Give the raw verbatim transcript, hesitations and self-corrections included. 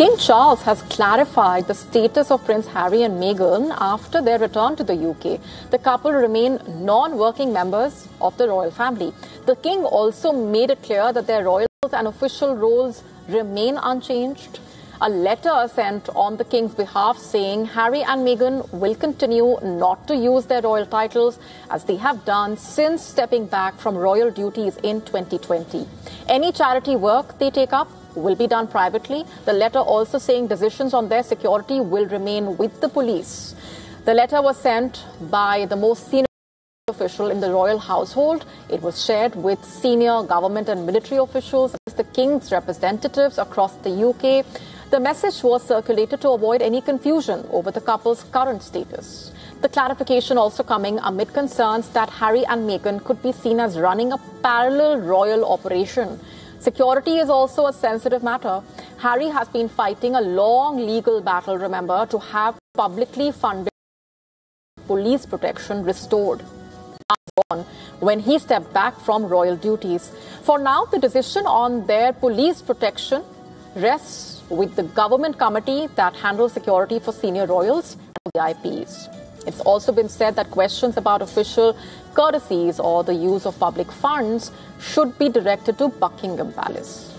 King Charles has clarified the status of Prince Harry and Meghan after their return to the U K. The couple remain non-working members of the royal family. The King also made it clear that their royal and official roles remain unchanged. A letter sent on the King's behalf saying Harry and Meghan will continue not to use their royal titles as they have done since stepping back from royal duties in twenty twenty. Any charity work they take up will be done privately. The letter also saying decisions on their security will remain with the police. The letter was sent by the most senior official in the royal household. It was shared with senior government and military officials, the King's representatives across the U K. The message was circulated to avoid any confusion over the couple's current status. The clarification also coming amid concerns that Harry and Meghan could be seen as running a parallel royal operation. Security is also a sensitive matter. Harry has been fighting a long legal battle, remember, to have publicly funded police protection restored when he stepped back from royal duties. For now, the decision on their police protection rests with the government committee that handles security for senior royals and V I Ps. It's also been said that questions about official courtesies or the use of public funds should be directed to Buckingham Palace.